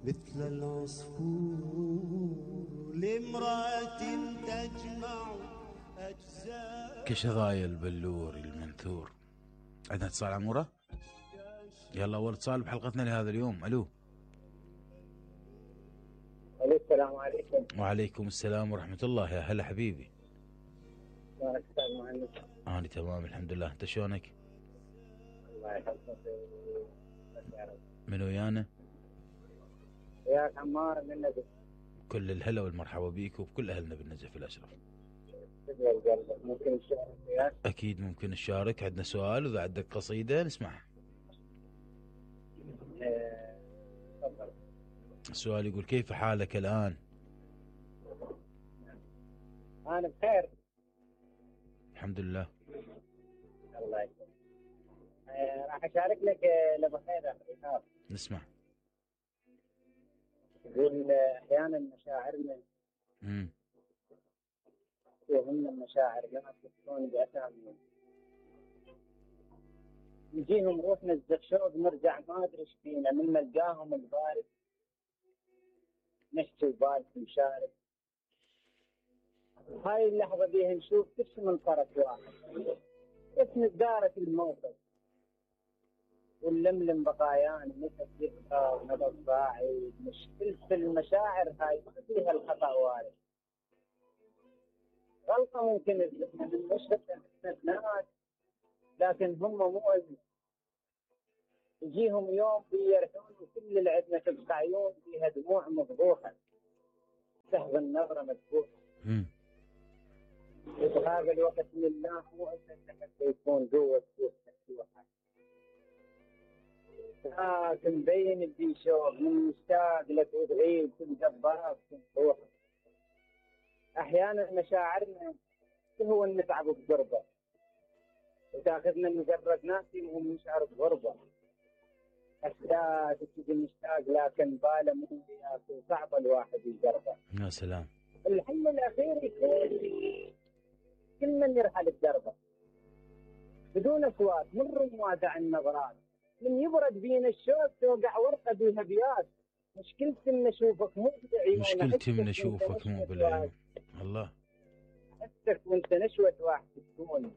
مثل العصفور لامرأة تجمع أجزاء كشظايا البلور المنثور. عندنا اتصال عمورة. يلا اول اتصال بحلقتنا لهذا اليوم. الو. السلام عليكم. وعليكم السلام ورحمة الله. يا هلا حبيبي. شلونك استاذ مهند؟ أنا تمام الحمد لله. أنت شلونك؟ الله يحفظك يا رب. من ويانا؟ وياك عمار من نجف. كل الهلا والمرحبا بيك وبكل أهلنا بالنجف الأشرف. تقبل قلبك. ممكن نشارك وياك؟ أكيد ممكن نشارك. عندنا سؤال وإذا عندك قصيدة نسمعها. تفضل. السؤال يقول: كيف حالك الآن؟ أنا بخير الحمد لله. الله يسلمك. راح أشارك لك لبخير أخي. نسمع. يقول أحيانا مشاعرنا وهم المشاعر لما تكون بأسامي نجيهم روحنا الزخشوق نرجع ما أدري إيش فينا من نلقاهم البارد نحكي وبارد نشارك. هاي اللحظة بيها نشوف كيف من طرف واحد كيف نتدارك الموقف ونلملم بقايانا نفس يبقى ونبض باعي. مشكلة المشاعر هاي ما فيها الخطأ وارد. غلطة ممكن من مشهد ناس لكن هم مو أزمة. يجيهم يوم بيرثون وكل اللي عندنا تبقى عيون فيها دموع مفضوحة تحت النظرة مدفوعة. وفي هذا الوقت لله مو أنت حتى يكون قوة مفتوحة. لكن مبين بدي شوق من مشتاق لك وتغيب تلقى الضرب تنطوح. أحيانا مشاعرنا هو نتعب بقربة وتاخذنا مجرد ناس وهم نشعر بغربة. أحداث تجي مشتاق لكن باله مو وياك وصعب الواحد يقربه. يا سلام. الحل الأخير يكون كل من يرحل الدربة بدون أصوات من رموات النظرات. من يبرد بين الشوق توقع ورقة بها بيات. مشكلتي من أشوفك مو بالعيون. مشكلتي من أشوفك مو بالعيون. الله. أحسك وأنت نشوة واحد تكون.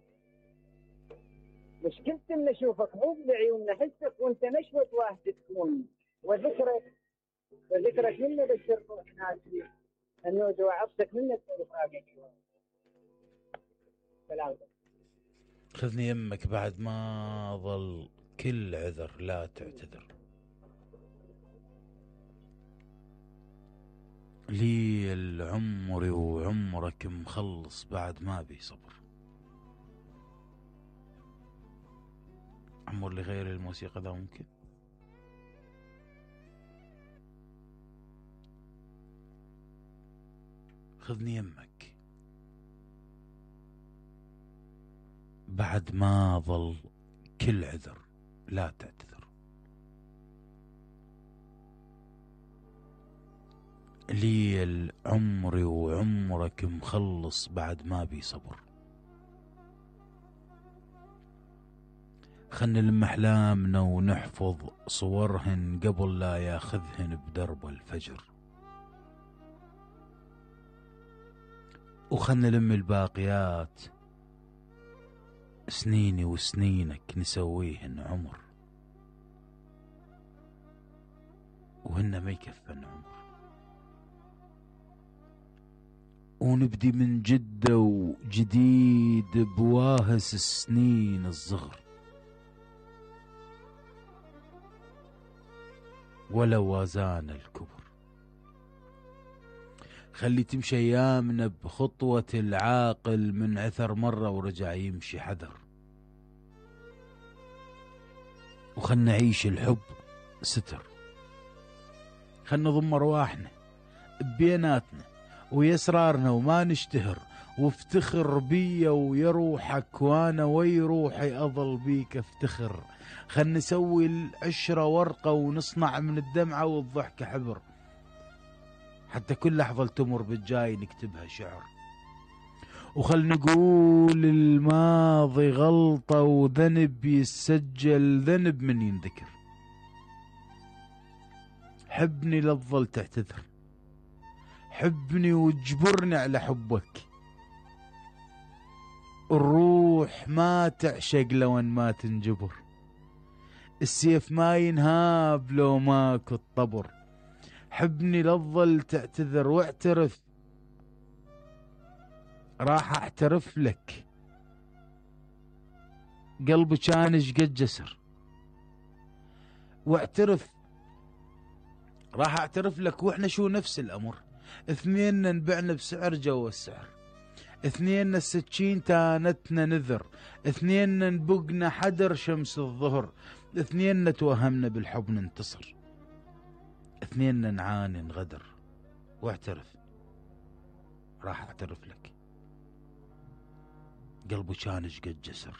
مشكلتي من أشوفك مو بالعيون. أحسك وأنت نشوة واحد تكون. وذكرك من بشر روح ناسي أنه جوعبتك من الفراقك. سلام. خذني يمك بعد ما ظل كل عذر لا تعتذر. لي العمر وعمرك مخلص بعد ما بي صبر. عمر لغير الموسيقى ذا ممكن؟ خذني يمك بعد ما ظل كل عذر لا تعتذر. لي العمر وعمرك مخلص بعد ما بي صبر. خلنا نلم أحلامنا ونحفظ صورهن قبل لا ياخذهن بدرب الفجر. وخلنا نلم الباقيات سنيني وسنينك نسويهن عمر وهن ما يكفن عمر. ونبدي من جدة وجديد بواهس السنين الصغر. ولا وازان الكبر. خلي تمشي ايامنا بخطوة العاقل من عثر مرة ورجع يمشي حذر. وخلنا نعيش الحب ستر. خلنا نضم ارواحنا ببيناتنا ويسرارنا وما نشتهر. وافتخر بي ويا روحك وانا وي روحي اظل بيك افتخر. خلنا نسوي العشرة ورقة ونصنع من الدمعة والضحكة حبر. حتى كل لحظة تمر بالجاي نكتبها شعر. وخل نقول الماضي غلطة وذنب يسجل ذنب من ينذكر. حبني لا تظل تعتذر، حبني واجبرني على حبك. الروح ما تعشق لو ما تنجبر، السيف ما ينهاب لو ماكو الطبر. حبني لا تظل تعتذر واعترف، راح اعترف لك قلبي كان شقد جسر. واعترف، راح اعترف لك واحنا شو نفس الامر. اثنيننا نبعنا بسعر جوا السعر، اثنيننا السكين تانتنا نذر، اثنيننا نبقنا حدر شمس الظهر، اثنيننا توهمنا بالحب ننتصر، اثنيننا نعاني نغدر. واعترف، راح اعترف لك قلبي كان شقد جسر،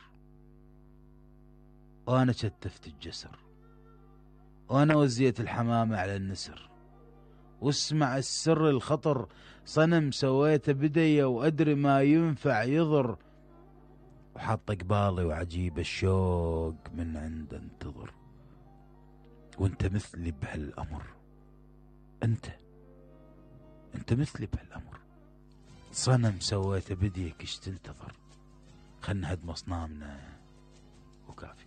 وانا شتفت الجسر، وانا وزيت الحمامة على النسر. واسمع السر الخطر، صنم سويته بدية وادري ما ينفع يضر، وحط قبالي وعجيب الشوق من عند انتظر. وانت مثلي بهالامر، انت مثلي بهالامر، صنم سويته بديك ايش تنتظر. خلنا نهدم اصنامنا وكافي.